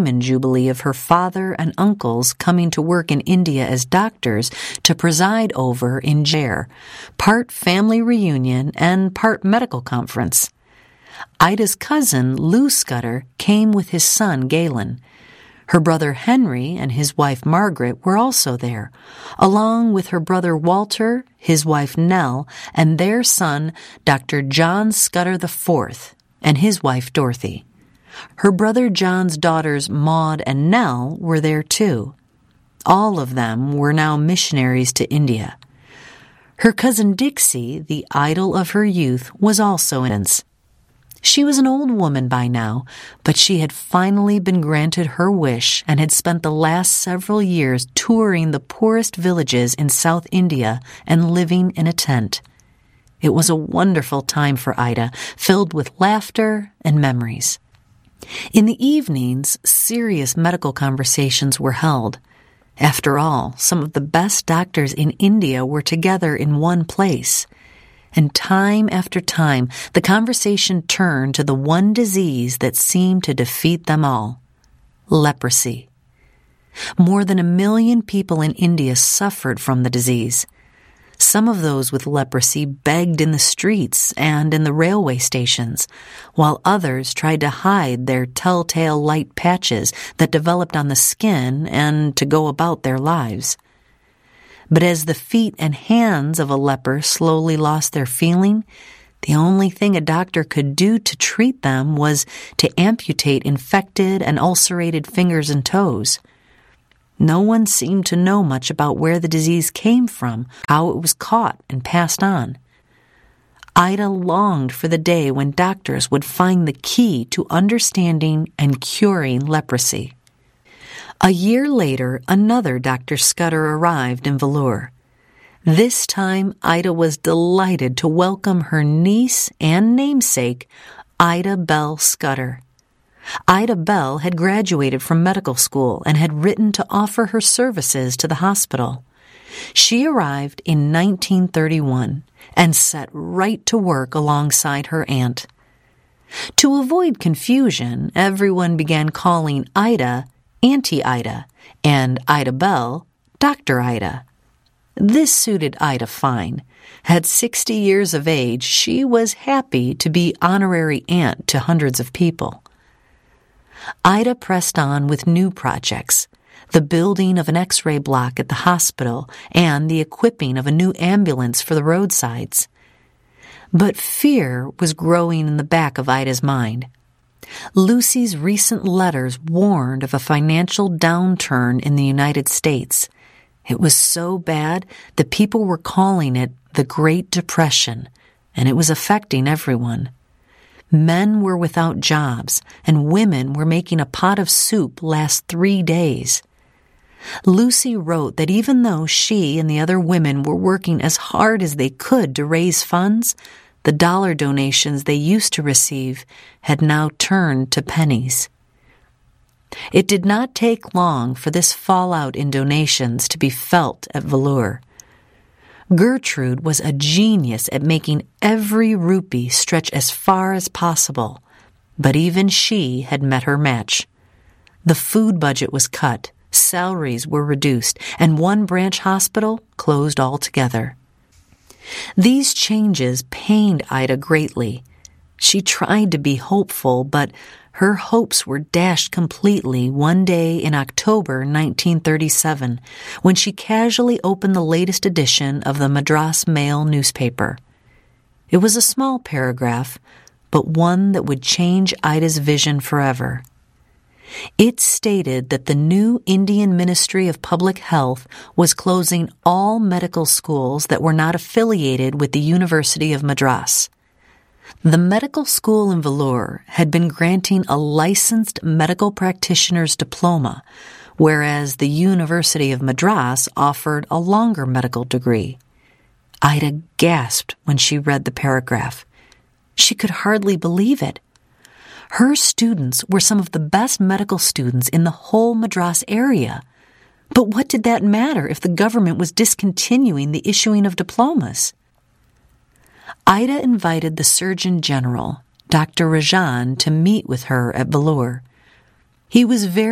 diamond jubilee of her father and uncles coming to work in India as doctors to preside over in Jair, part family reunion and part medical conference. Ida's cousin, Lou Scudder, came with his son, Galen. Her brother Henry and his wife Margaret were also there, along with her brother Walter, his wife Nell, and their son, Dr. John Scudder IV, and his wife Dorothy. Her brother John's daughters Maud and Nell were there too. All of them were now missionaries to India. Her cousin Dixie, the idol of her youth, was also in attendance. She was an old woman by now, but she had finally been granted her wish and had spent the last several years touring the poorest villages in South India and living in a tent. It was a wonderful time for Ida, filled with laughter and memories. In the evenings, serious medical conversations were held. After all, some of the best doctors in India were together in one place. And time after time, the conversation turned to the one disease that seemed to defeat them all: leprosy. More than 1 million people in India suffered from the disease. Some of those with leprosy begged in the streets and in the railway stations, while others tried to hide their telltale light patches that developed on the skin and to go about their lives. But as the feet and hands of a leper slowly lost their feeling, the only thing a doctor could do to treat them was to amputate infected and ulcerated fingers and toes. No one seemed to know much about where the disease came from, how it was caught and passed on. Ida longed for the day when doctors would find the key to understanding and curing leprosy. A year later, another Dr. Scudder arrived in Vellore. This time, Ida was delighted to welcome her niece and namesake, Ida Bell Scudder. Ida Bell had graduated from medical school and had written to offer her services to the hospital. She arrived in 1931 and set right to work alongside her aunt. To avoid confusion, everyone began calling Ida Auntie Ida and Ida Bell Dr. Ida. This suited Ida fine. At 60 years of age, she was happy to be honorary aunt to hundreds of people. Ida pressed on with new projects, the building of an X-ray block at the hospital and the equipping of a new ambulance for the roadsides. But fear was growing in the back of Ida's mind. Lucy's recent letters warned of a financial downturn in the United States. It was so bad that people were calling it the Great Depression, and it was affecting everyone. Men were without jobs, and women were making a pot of soup last 3 days. Lucy wrote that even though she and the other women were working as hard as they could to raise funds, the dollar donations they used to receive had now turned to pennies. It did not take long for this fallout in donations to be felt at Vellore. Gertrude was a genius at making every rupee stretch as far as possible, but even she had met her match. The food budget was cut, salaries were reduced, and one branch hospital closed altogether. These changes pained Ida greatly. She tried to be hopeful, but her hopes were dashed completely one day in October 1937, when she casually opened the latest edition of the Madras Mail newspaper. It was a small paragraph, but one that would change Ida's vision forever. It stated that the new Indian Ministry of Public Health was closing all medical schools that were not affiliated with the University of Madras. The medical school in Vellore had been granting a licensed medical practitioner's diploma, whereas the University of Madras offered a longer medical degree. Ida gasped when she read the paragraph. She could hardly believe it. Her students were some of the best medical students in the whole Madras area. But what did that matter if the government was discontinuing the issuing of diplomas? Ida invited the Surgeon General, Dr. Rajan, to meet with her at Vellore. He was very